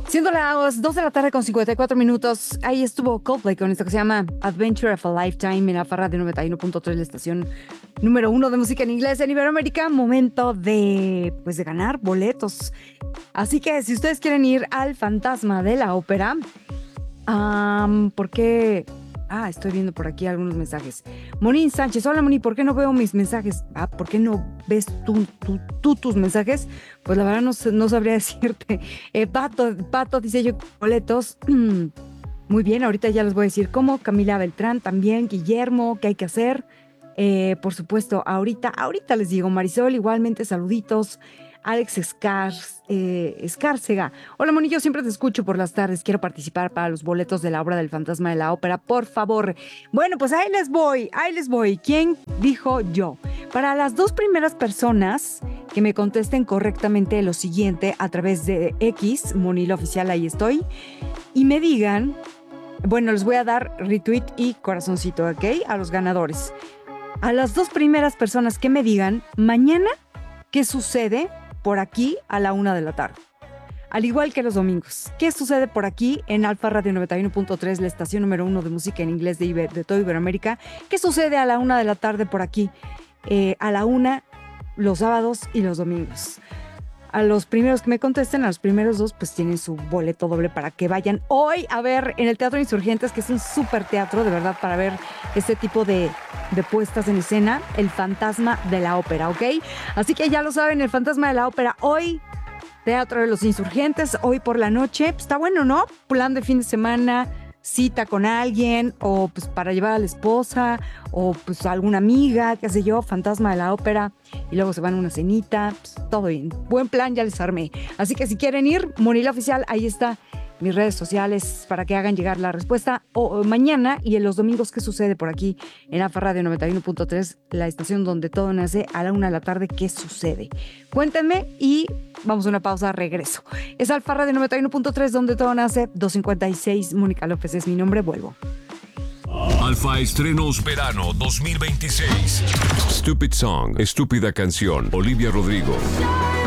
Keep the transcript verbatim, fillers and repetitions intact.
Siendo las dos de la tarde con cincuenta y cuatro minutos, ahí estuvo Coldplay con esto que se llama Adventure of a Lifetime en la Farra de noventa y uno punto tres, la estación número uno de música en inglés en Iberoamérica. Momento de, pues, de ganar boletos. Así que si ustedes quieren ir al Fantasma de la Ópera, um, ¿por qué? Ah, estoy viendo por aquí algunos mensajes. Moni Sánchez, hola Moni, ¿por qué no veo mis mensajes? Ah, ¿por qué no ves tú, tú, tú tus mensajes? Pues la verdad no, no sabría decirte. Eh, Pato, Pato dice yo, boletos. Muy bien, ahorita ya les voy a decir cómo. Camila Beltrán también, Guillermo, ¿qué hay que hacer? Eh, por supuesto, ahorita, ahorita les digo, Marisol, igualmente saluditos. Alex Escar, eh, Escárcega. Hola, Moni, yo siempre te escucho por las tardes. Quiero participar para los boletos de la obra del Fantasma de la Ópera, por favor. Bueno, pues ahí les voy, ahí les voy. ¿Quién dijo yo? Para las dos primeras personas que me contesten correctamente lo siguiente a través de X, Moni la Oficial, ahí estoy, y me digan, bueno, les voy a dar retweet y corazoncito, ¿ok? A los ganadores. A las dos primeras personas que me digan, mañana, ¿qué sucede por aquí a la una de la tarde? Al igual que los domingos. ¿Qué sucede por aquí en Alfa Radio noventa y uno punto tres, la estación número uno de música en inglés de, Iber, de todo Iberoamérica? ¿Qué sucede a la una de la tarde por aquí? Eh, a la una, los sábados y los domingos. A los primeros que me contesten, a los primeros dos, pues tienen su boleto doble para que vayan hoy a ver en el Teatro Insurgentes, que es un súper teatro, de verdad, para ver este tipo de, de puestas en escena, el Fantasma de la Ópera, ¿ok? Así que ya lo saben, el Fantasma de la Ópera hoy, Teatro de los Insurgentes, hoy por la noche. Pues está bueno, ¿no? Plan de fin de semana, cita con alguien, o pues para llevar a la esposa, o pues a alguna amiga, qué sé yo, Fantasma de la Ópera, y luego se van a una cenita, pues todo bien. Buen plan, ya les armé. Así que si quieren ir, Moni la Oficial, ahí está mis redes sociales para que hagan llegar la respuesta o, o mañana y en los domingos. ¿Qué sucede por aquí en Alfa Radio noventa y uno punto tres, la estación donde todo nace, a la una de la tarde? ¿Qué sucede? Cuéntenme y vamos a una pausa, regreso. Es Alfa Radio noventa y uno punto tres, donde todo nace. Dos cincuenta y seis, Mónica López es mi nombre, vuelvo. Alfa Estrenos Verano dos mil veintiséis. Stupid Song, Estúpida Canción, Olivia Rodrigo.